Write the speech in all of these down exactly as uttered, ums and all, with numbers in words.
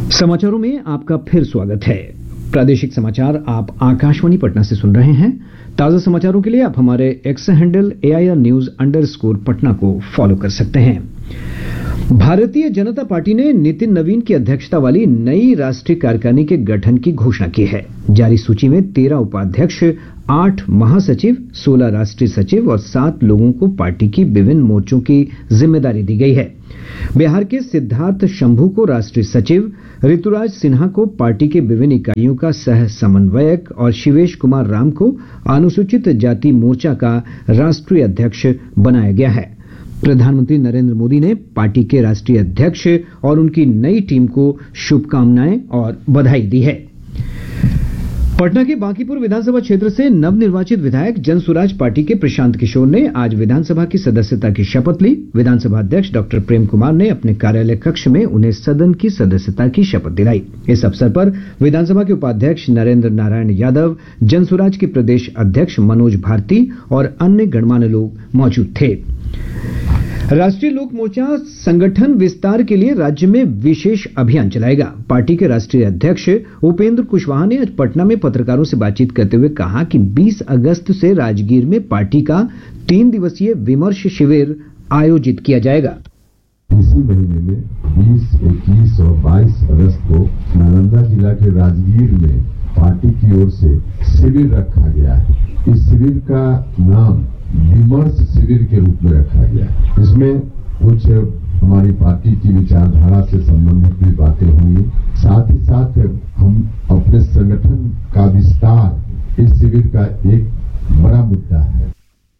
समाचारों में आपका फिर स्वागत है। प्रादेशिक समाचार आप आकाशवाणी पटना से सुन रहे हैं। ताजा समाचारों के लिए आप हमारे x handle AIR news underscore Patna को फॉलो कर सकते हैं। भारतीय जनता पार्टी ने नितिन नवीन की अध्यक्षता वाली नई राष्ट्रीय कार्यकारिणी के गठन की घोषणा की है। जारी सूची में तेरह उपाध्यक्ष, आठ महासचिव, सोलह राष्ट्रीय सचिव और सात लोगों को पार्टी की विभिन्न मोर्चों की जिम्मेदारी दी गई है। बिहार के सिद्धार्थ शंभू को राष्ट्रीय सचिव, ऋतुराज सिन्हा को पार्टी के विभिन्न इकाइयों का सह समन्वयक और शिवेश कुमार राम को अनुसूचित जाति मोर्चा का राष्ट्रीय अध्यक्ष बनाया गया है। प्रधानमंत्री नरेंद्र मोदी ने पार्टी के राष्ट्रीय अध्यक्ष और उनकी नई टीम को शुभकामनाएं और बधाई दी है। पटना के बांकीपुर विधानसभा क्षेत्र से नवनिर्वाचित विधायक जनसुराज पार्टी के प्रशांत किशोर ने आज विधानसभा की सदस्यता की शपथ ली। विधानसभा अध्यक्ष डॉक्टर प्रेम कुमार ने अपने कार्यालय कक्ष में उन्हें सदन की सदस्यता की शपथ दिलाई। इस अवसर पर विधानसभा के उपाध्यक्ष नरेंद्र नारायण यादव, जनसुराज के प्रदेश अध्यक्ष मनोज भारती और अन्य गणमान्य लोग मौजूद थे। राष्ट्रीय लोक मोर्चा संगठन विस्तार के लिए राज्य में विशेष अभियान चलाएगा। पार्टी के राष्ट्रीय अध्यक्ष उपेंद्र कुशवाहा ने आज पटना में पत्रकारों से बातचीत करते हुए कहा कि बीस अगस्त से राजगीर में पार्टी का तीन दिवसीय विमर्श शिविर आयोजित किया जाएगा। इसी महीने में बीस, इक्कीस और बाईस अगस्त को नालंदा जिला के राजगीर में पार्टी की ओर से शिविर रखा गया है। इस शिविर का नाम विमर्श शिविर के रूप में रखा गया। इसमें कुछ हमारी पार्टी की विचारधारा से संबंधित भी बातें होंगी। साथ ही साथ हम अपने संगठन का विस्तार इस शिविर का एक बड़ा मुद्दा है।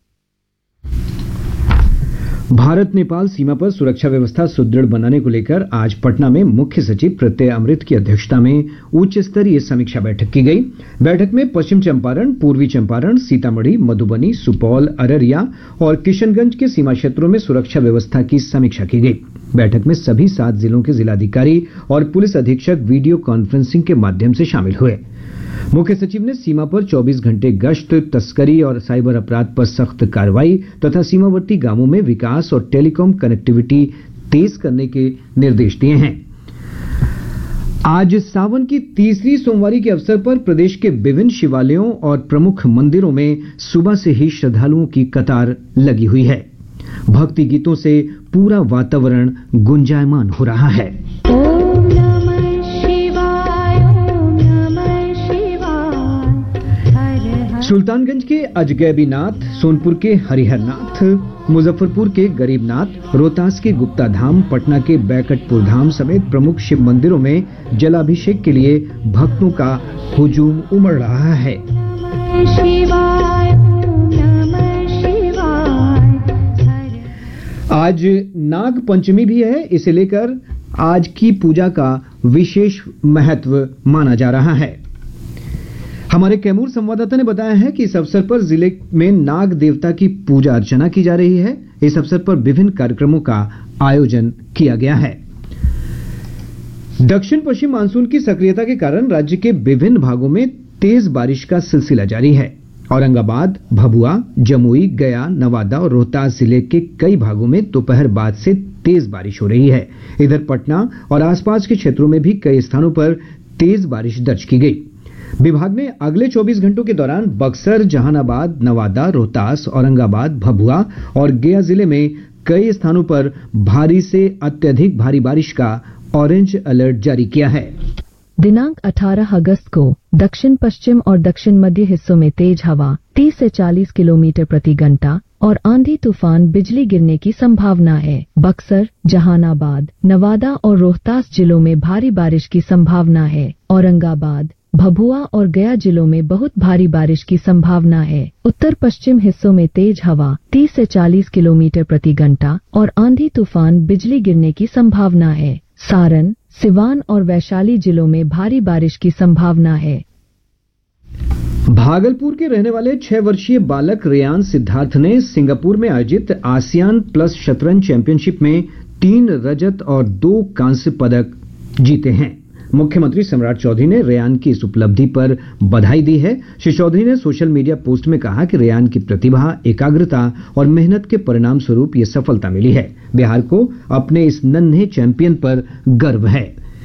भारत नेपाल सीमा पर सुरक्षा व्यवस्था सुदृढ़ बनाने को लेकर आज पटना में मुख्य सचिव प्रत्यय अमृत की अध्यक्षता में उच्च स्तरीय समीक्षा बैठक की गई। बैठक में पश्चिम चंपारण, पूर्वी चंपारण, सीतामढ़ी, मधुबनी, सुपौल, अररिया और किशनगंज के सीमा क्षेत्रों में सुरक्षा व्यवस्था की समीक्षा की गई। बैठक में सभी सात जिलों के जिलाधिकारी और पुलिस अधीक्षक वीडियो कॉन्फ्रेंसिंग के माध्यम से शामिल हुए। मुख्य सचिव ने सीमा पर चौबीस घंटे गश्त, तस्करी और साइबर अपराध पर सख्त कार्रवाई तथा सीमावर्ती गांवों में विकास और टेलीकॉम कनेक्टिविटी तेज करने के निर्देश दिए हैं। आज सावन की तीसरी सोमवारी के अवसर पर प्रदेश के विभिन्न शिवालयों और प्रमुख मंदिरों में सुबह से ही श्रद्धालुओं की कतार लगी हुई है। भक्ति गीतों से पूरा वातावरण गुंजायमान हो रहा है। सुल्तानगंज के अजगैबीनाथ, सोनपुर के हरिहरनाथ, मुजफ्फरपुर के गरीबनाथ, रोहतास के गुप्ता धाम, पटना के बैकटपुर धाम समेत प्रमुख शिव मंदिरों में जलाभिषेक के लिए भक्तों का हुजूम उमड़ रहा है। आज नाग पंचमी भी है, इसे लेकर आज की पूजा का विशेष महत्व माना जा रहा है। हमारे कैमूर संवाददाता ने बताया है कि इस अवसर पर जिले में नाग देवता की पूजा अर्चना की जा रही है। इस अवसर पर विभिन्न कार्यक्रमों का आयोजन किया गया है। दक्षिण पश्चिम मानसून की सक्रियता के कारण राज्य के विभिन्न भागों में तेज बारिश का सिलसिला जारी है। औरंगाबाद, भभुआ, जमुई, गया, नवादा और रोहतास जिले के कई भागों में दोपहर बाद से तेज बारिश हो रही है। इधर पटना और आसपास के क्षेत्रों में भी कई स्थानों पर तेज बारिश दर्ज की गई। विभाग ने अगले चौबीस घंटों के दौरान बक्सर, जहानाबाद, नवादा, रोहतास, औरंगाबाद, भभुआ और गया जिले में कई स्थानों पर भारी से अत्यधिक भारी बारिश का ऑरेंज अलर्ट जारी किया है। दिनांक अठारह अगस्त को दक्षिण पश्चिम और दक्षिण मध्य हिस्सों में तेज हवा तीस से चालीस किलोमीटर प्रति घंटा और आंधी तूफान बिजली गिरने की संभावना है। बक्सर, जहानाबाद, नवादा और रोहतास जिलों में भारी बारिश की संभावना है। औरंगाबाद, भभुआ और गया जिलों में बहुत भारी बारिश की संभावना है। उत्तर पश्चिम हिस्सों में तेज हवा तीस से चालीस किलोमीटर प्रति घंटा और आंधी तूफान बिजली गिरने की संभावना है। सारण, सिवान और वैशाली जिलों में भारी बारिश की संभावना है। भागलपुर के रहने वाले छह वर्षीय बालक रेयान सिद्धार्थ ने सिंगापुर में आयोजित आसियान प्लस शतरंज चैंपियनशिप में तीन रजत और दो कांस्य पदक जीते हैं। मुख्यमंत्री सम्राट चौधरी ने रेयान की इस उपलब्धि पर बधाई दी है। श्री चौधरी ने सोशल मीडिया पोस्ट में कहा कि रेयान की प्रतिभा, एकाग्रता और मेहनत के परिणाम स्वरूप ये सफलता मिली है। बिहार को अपने इस नन्हे चैंपियन पर गर्व है।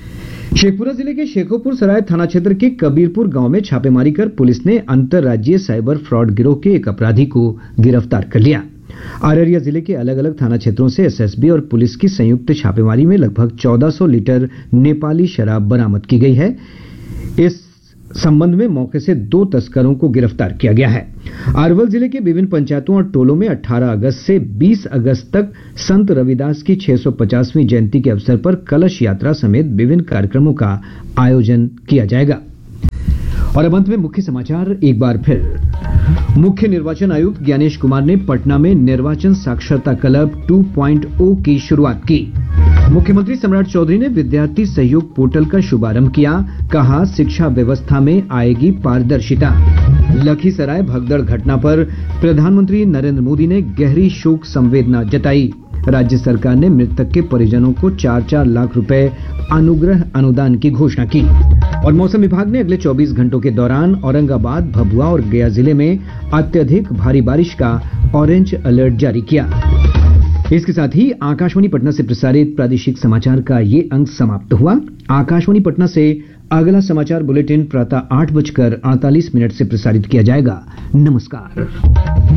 शेखपुरा जिले के शेखोपुर सराय थाना क्षेत्र के कबीरपुर गांव में छापेमारी कर पुलिस ने अंतर्राज्यीय साइबर फ्रॉड गिरोह के एक अपराधी को गिरफ्तार कर लिया। अररिया जिले के अलग अलग थाना क्षेत्रों से एसएसबी और पुलिस की संयुक्त छापेमारी में लगभग चौदह सौ लीटर नेपाली शराब बरामद की गई है। इस संबंध में मौके से दो तस्करों को गिरफ्तार किया गया है। अरवल जिले के विभिन्न पंचायतों और टोलों में अठारह अगस्त से बीस अगस्त तक संत रविदास की छह सौ पचासवीं जयंती के अवसर पर कलश यात्रा समेत विभिन्न कार्यक्रमों का आयोजन किया जाएगा। और अब अंत में मुख्य समाचार एक बार फिर। मुख्य निर्वाचन आयुक्त ज्ञानेश कुमार ने पटना में निर्वाचन साक्षरता क्लब टू पॉइंट ओ की शुरुआत की। मुख्यमंत्री सम्राट चौधरी ने विद्यार्थी सहयोग पोर्टल का शुभारंभ किया। कहा, शिक्षा व्यवस्था में आएगी पारदर्शिता। लखीसराय भगदड़ घटना पर प्रधानमंत्री नरेंद्र मोदी ने गहरी शोक संवेदना जताई। राज्य सरकार ने मृतक के परिजनों को चार चार लाख रुपए अनुग्रह अनुदान की घोषणा की। और मौसम विभाग ने अगले चौबीस घंटों के दौरान औरंगाबाद, भभुआ और गया जिले में अत्यधिक भारी बारिश का ऑरेंज अलर्ट जारी किया। इसके साथ ही आकाशवाणी पटना से प्रसारित प्रादेशिक समाचार का ये अंक समाप्त हुआ। आकाशवाणी पटना से अगला समाचार बुलेटिन प्रातः आठ बजकर अड़तालीस मिनट से प्रसारित किया जाएगा। नमस्कार।